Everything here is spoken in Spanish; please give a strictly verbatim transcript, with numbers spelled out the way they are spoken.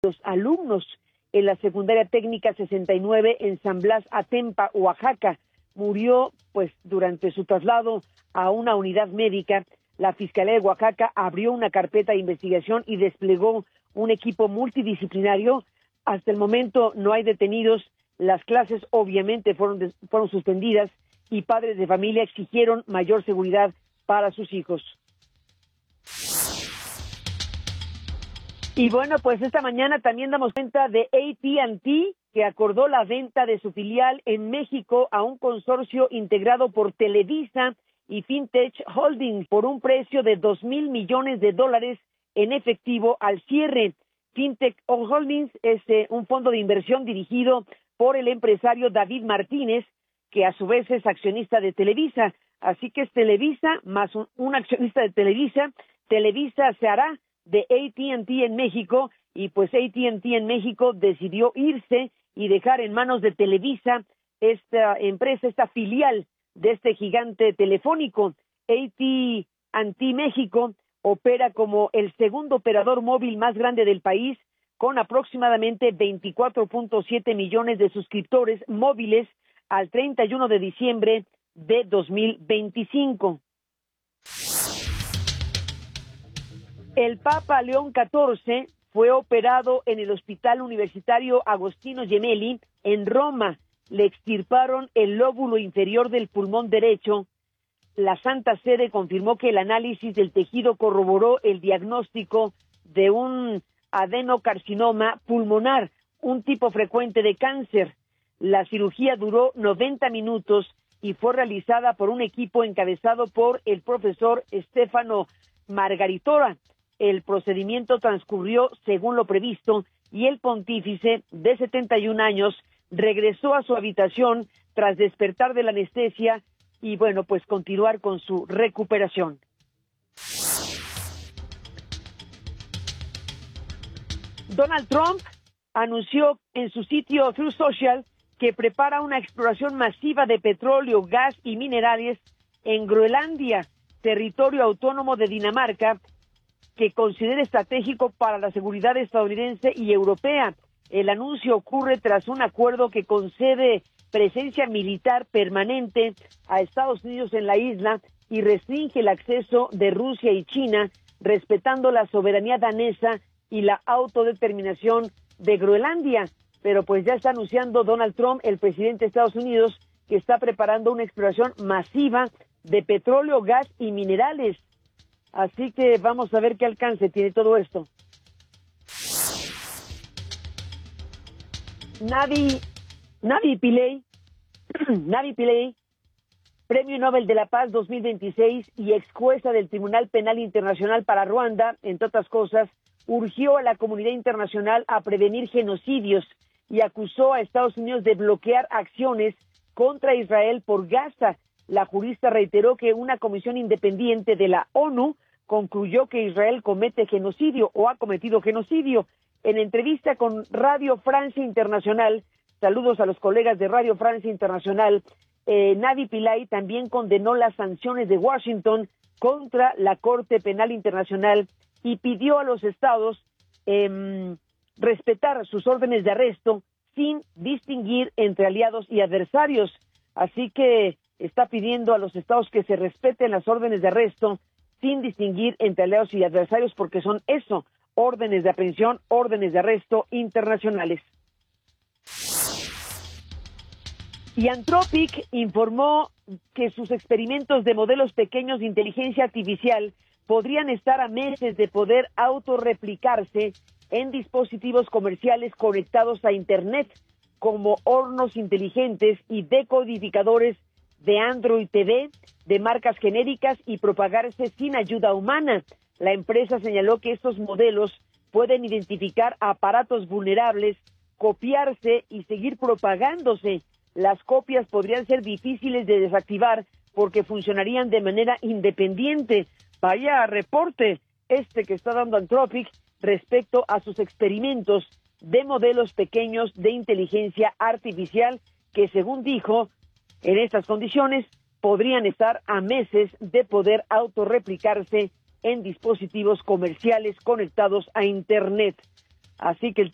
los alumnos en la secundaria técnica sesenta y nueve en San Blas Atempa, Oaxaca. Murió pues durante su traslado a una unidad médica. La Fiscalía de Oaxaca abrió una carpeta de investigación y desplegó un equipo multidisciplinario. Hasta el momento no hay detenidos. Las clases obviamente fueron, des- fueron suspendidas y padres de familia exigieron mayor seguridad para sus hijos. Y bueno, pues esta mañana también damos cuenta de A T and T, que acordó la venta de su filial en México a un consorcio integrado por Televisa y Fintech Holdings por un precio de dos mil millones de dólares en efectivo al cierre. Fintech Holdings es eh, un fondo de inversión dirigido por el empresario David Martínez, que a su vez es accionista de Televisa. Así que es Televisa más un, un accionista de Televisa. Televisa se hará de A T and T en México y pues A T and T en México decidió irse y dejar en manos de Televisa esta empresa, esta filial de este gigante telefónico. A T and T México opera como el segundo operador móvil más grande del país, con aproximadamente veinticuatro punto siete millones de suscriptores móviles al treinta y uno de diciembre de dos mil veinticinco. El Papa León catorce fue operado en el Hospital Universitario Agostino Gemelli en Roma. Le extirparon el lóbulo inferior del pulmón derecho. La Santa Sede confirmó que el análisis del tejido corroboró el diagnóstico de un adenocarcinoma pulmonar, un tipo frecuente de cáncer. La cirugía duró noventa minutos y fue realizada por un equipo encabezado por el profesor Stefano Margaritora. El procedimiento transcurrió según lo previsto y el pontífice, de setenta y un años, regresó a su habitación tras despertar de la anestesia y, bueno, pues continuar con su recuperación. Donald Trump anunció en su sitio Truth Social que prepara una exploración masiva de petróleo, gas y minerales en Groenlandia, territorio autónomo de Dinamarca, que considera estratégico para la seguridad estadounidense y europea. El anuncio ocurre tras un acuerdo que concede presencia militar permanente a Estados Unidos en la isla y restringe el acceso de Rusia y China, respetando la soberanía danesa y la autodeterminación de Groenlandia. Pero pues ya está anunciando Donald Trump, el presidente de Estados Unidos, que está preparando una exploración masiva de petróleo, gas y minerales. Así que vamos a ver qué alcance tiene todo esto. Navi, Navi Pillay, Navi Pillay, Premio Nobel de la Paz dos mil veintiséis y ex jueza del Tribunal Penal Internacional para Ruanda, entre otras cosas, urgió a la comunidad internacional a prevenir genocidios y acusó a Estados Unidos de bloquear acciones contra Israel por Gaza. La jurista reiteró que una comisión independiente de la ONU concluyó que Israel comete genocidio o ha cometido genocidio. En entrevista con Radio Francia Internacional, saludos a los colegas de Radio Francia Internacional, eh, Navi Pillay también condenó las sanciones de Washington contra la Corte Penal Internacional y pidió a los estados eh, respetar sus órdenes de arresto sin distinguir entre aliados y adversarios. Así que está pidiendo a los estados que se respeten las órdenes de arresto sin distinguir entre aliados y adversarios, porque son eso, órdenes de aprehensión, órdenes de arresto internacionales. Y Anthropic informó que sus experimentos de modelos pequeños de inteligencia artificial podrían estar a meses de poder autorreplicarse en dispositivos comerciales conectados a Internet, como hornos inteligentes y decodificadores de Android T V, de marcas genéricas y propagarse sin ayuda humana. La empresa señaló que estos modelos pueden identificar aparatos vulnerables, copiarse y seguir propagándose. Las copias podrían ser difíciles de desactivar porque funcionarían de manera independiente. Vaya reporte este que está dando Anthropic respecto a sus experimentos de modelos pequeños de inteligencia artificial que, según dijo, en estas condiciones podrían estar a meses de poder autorreplicarse en dispositivos comerciales conectados a Internet. Así que el